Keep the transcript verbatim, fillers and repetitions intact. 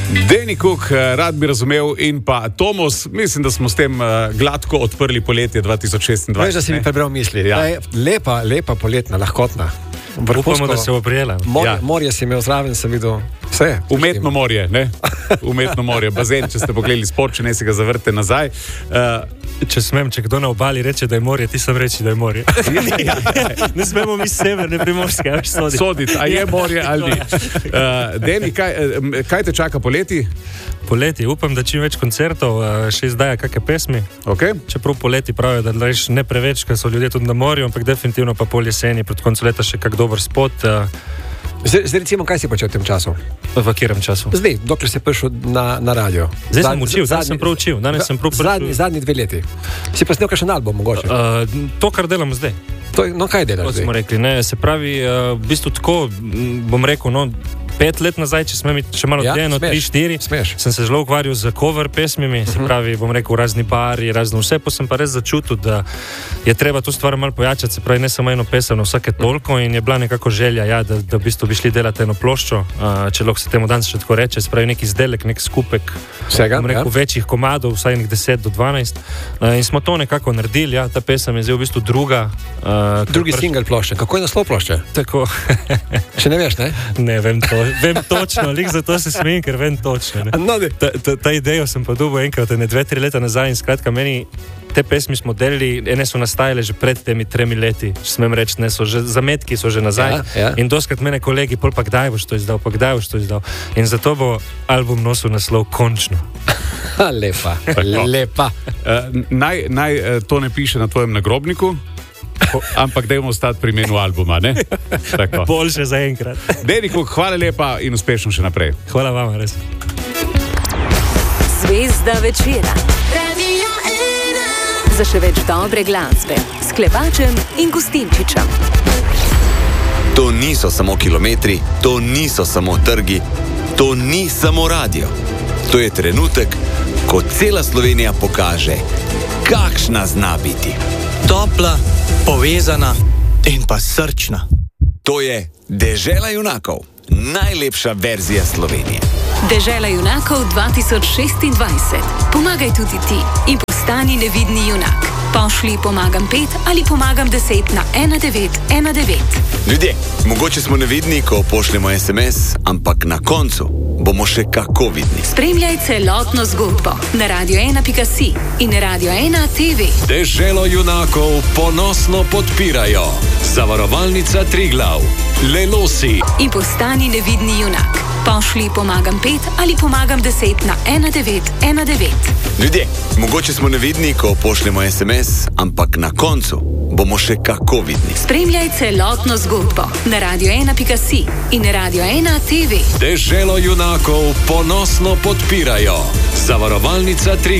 Deni Cook, rad bi razumel, in pa Tomos, mislim, da smo s tem gladko odprli poletje dva tisoč šestindvajset. Veš, da si mi prebral misli. Ja. Lepa, lepa poletna, lahkotna. Upamo, da se bo prijela. Mor, Ja. Morje si imel zraven, sem videl vse. Umetno morje, ne? Umetno morje, bazen, če ste pogledali sport, če ne si ga zavrte nazaj. Uh, Če smem, če kdo na obali reče, da je morje, ti sem reči, da je morje. Ne smemo mi severne primorske, a veš soditi. Soditi, a je morje ali ni. Uh, Deni, kaj, eh, kaj te čaka poleti? Poleti, upam, da čim več koncertov, eh, še izdaja kakšne pesmi. Okay. Čeprav poleti pravijo, da reš ne preveč, ker so ljudje tudi na morju, ampak definitivno pa pol jeseni, pred koncu leta še kak dober spot. eh, Zdaj, zdaj recimo, kaj si počel v tem času? V katerem času? Zdaj, dokler si prišel na, na radio. Zdaj sem učil, zdaj sem prav učil. Danes sem prav prišel. Zadnji, zadnji dve leti. Si pa snel kakšen album, mogoče? Uh, to, kar delamo zdaj. To, no, kaj delaš Kot smo zdaj? rekli, ne, se pravi, uh, v bistvu tako, m, bom rekel, no, pet let nazaj, če smem iti še malo Ja, dlje, no, smeš, tri, štiri, smeš. sem se zelo ukvarjal z cover pesmimi, se pravi, bom rekel, razni bari, razno vse, pa sem pa res začutil, da je treba to stvar malo pojačati, se pravi, ne samo eno pesem na vsake toliko, in je bila nekako želja, ja, da, da v bistvu bi šli delati eno ploščo, uh, če lahko se temu danes še tako reče, se pravi, nek izdelek, nek skupek, Vsega, bom rekel, ja. večjih komadov, vsaj nek deset do dvanajst, uh, in smo to nekako naredili, ja, ta pesem je zdaj v bistvu druga. Uh, Drugi single plošče. Kako je naslov plošče? Tako. Še ne veš, ne? Ne, vem, to, vem točno, lik zato se smejim, ker vem točno. Ne. No, ne. Ta, ta, ta idejo sem pa dobil enkrat, ne dve, tri leta nazaj in skratka meni te pesmi smo delili, ene so nastajale že pred temi tremi leti, če smem reči, ne, so že, zametki so že nazaj. Ja, ja. In doskrat mene kolegi, pol pa kdaj boš to izdal, pa kdaj boš to izdal. In zato bo album nosil naslov Končno. Ha, lepa, lepa. Uh, naj naj uh, to ne piše na tvojem nagrobniku, po, ampak dajmo ostati pri imenu albuma, ne? Tako. Boljše za enkrat. Deni Cook, hvala lepa in uspešno še naprej. Hvala vam, res. Zvezda večera. Radio ena. Za še več dobre glasbe s Klepačem in Gustinčičem. To niso samo kilometri, to niso samo trgi, to ni samo radio. To je trenutek, ko cela Slovenija pokaže, kakšna zna biti. Topla, povezana in pa srčna. To je Dežela junakov, najlepša verzija Slovenije. Dežela junakov dva tisoč šestindvajset. Pomagaj tudi ti in postani nevidni junak. Pošli pomagam pet ali pomagam deset na ena devet ena devet. Ljudje, mogoče smo nevidni, ko pošljemo es em es, ampak na koncu bomo še kako vidni. Spremljaj celotno zgodbo na radio ena pika si in radio ena te ve. Deželo junakov ponosno podpirajo Zavarovalnica Triglav, Lelosi. In postani nevidni junak. Pošli pomagam pet ali pomagam deset na ena devet ena devet. Ljudje, mogoče smo nevidni, ko pošljemo es em es, ampak na koncu bomo še kako vidni. Spremljaj celotno zgodbo na radio ena pika si in radio ena te ve. Deželo junakov ponosno podpirajo Zavarovalnica Triglav.